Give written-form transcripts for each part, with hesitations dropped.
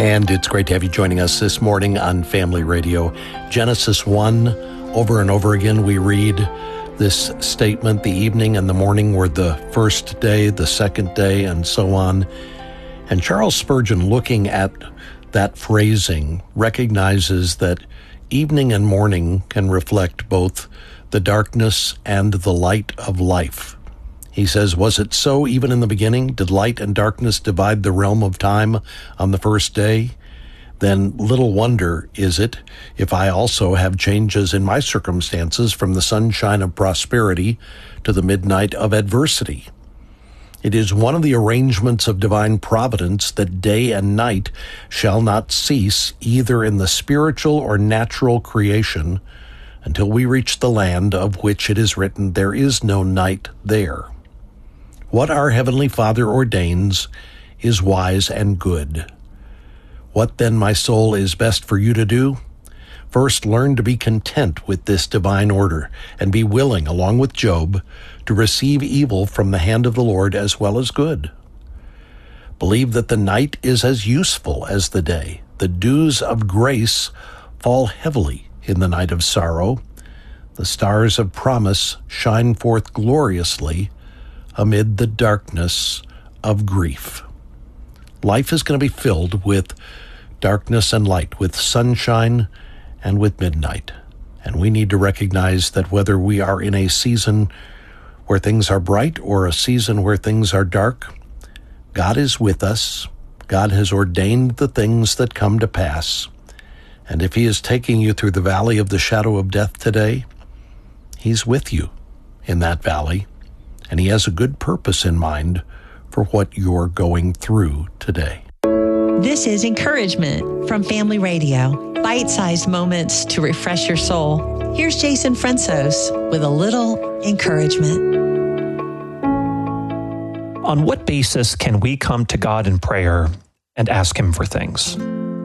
And it's great to have you joining us this morning on Family Radio. Genesis 1, over and over again, we read this statement, the evening and the morning were the first day, the second day, and so on. And Charles Spurgeon, looking at that phrasing, recognizes that evening and morning can reflect both the darkness and the light of life. He says, was it so even in the beginning? Did light and darkness divide the realm of time on the first day? Then little wonder is it if I also have changes in my circumstances from the sunshine of prosperity to the midnight of adversity. It is one of the arrangements of divine providence that day and night shall not cease either in the spiritual or natural creation until we reach the land of which it is written, there is no night there. What our Heavenly Father ordains is wise and good. What then, my soul, is best for you to do? First, learn to be content with this divine order, and be willing, along with Job, to receive evil from the hand of the Lord as well as good. Believe that the night is as useful as the day. The dews of grace fall heavily in the night of sorrow. The stars of promise shine forth gloriously amid the darkness of grief. Life is going to be filled with darkness and light, with sunshine and with midnight. And we need to recognize that whether we are in a season where things are bright or a season where things are dark, God is with us. God has ordained the things that come to pass. And if He is taking you through the valley of the shadow of death today, He's with you in that valley. And He has a good purpose in mind for what you're going through today. This is Encouragement from Family Radio. Bite-sized moments to refresh your soul. Here's Jason Fransos with a little encouragement. On what basis can we come to God in prayer and ask Him for things?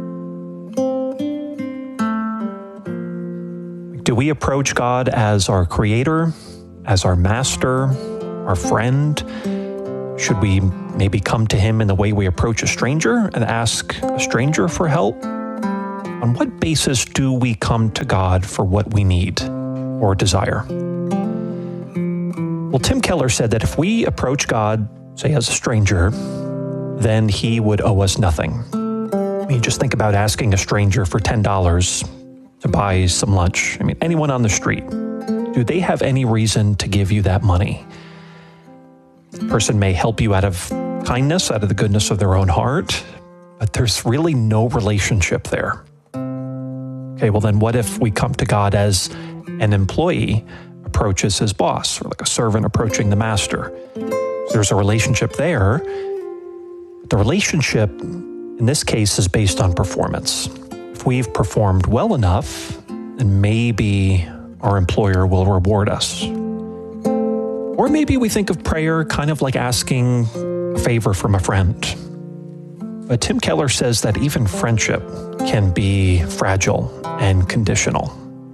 Do we approach God as our Creator, as our Master, our friend? Should we maybe come to Him in the way we approach a stranger and ask a stranger for help? On what basis do we come to God for what we need or desire? Well, Tim Keller said that if we approach God, say as a stranger, then He would owe us nothing. I mean, just think about asking a stranger for $10 to buy some lunch. I mean, anyone on the street, do they have any reason to give you that money? The person may help you out of kindness, out of the goodness of their own heart, but there's really no relationship there. Okay, well then what if we come to God as an employee approaches his boss, or like a servant approaching the master? There's a relationship there. But the relationship in this case is based on performance. If we've performed well enough, then maybe our employer will reward us. Or maybe we think of prayer kind of like asking a favor from a friend. But Tim Keller says that even friendship can be fragile and conditional.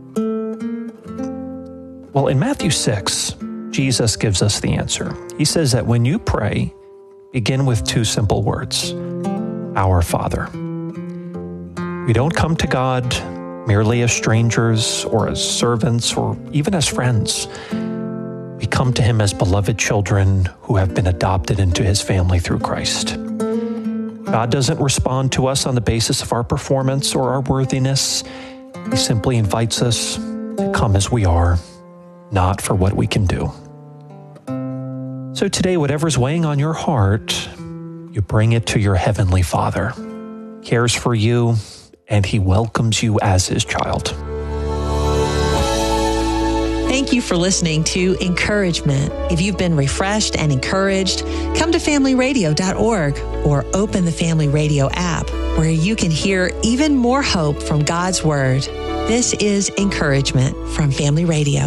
Well, in Matthew 6, Jesus gives us the answer. He says that when you pray, begin with two simple words, Our Father. We don't come to God merely as strangers or as servants or even as friends. We come to Him as beloved children who have been adopted into His family through Christ. God doesn't respond to us on the basis of our performance or our worthiness. He simply invites us to come as we are, not for what we can do. So today, whatever's weighing on your heart, you bring it to your Heavenly Father. He cares for you, and He welcomes you as His child. Thank you for listening to Encouragement. If you've been refreshed and encouraged, come to familyradio.org or open the Family Radio app where you can hear even more hope from God's Word. This is Encouragement from Family Radio.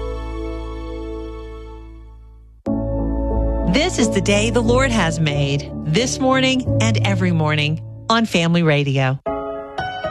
This is the day the Lord has made, this morning and every morning on Family Radio.